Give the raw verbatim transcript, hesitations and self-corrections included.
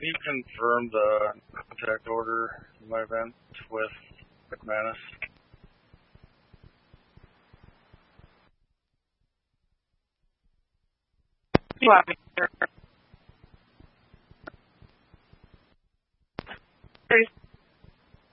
you confirm the contact order in my event with McManus? You want me to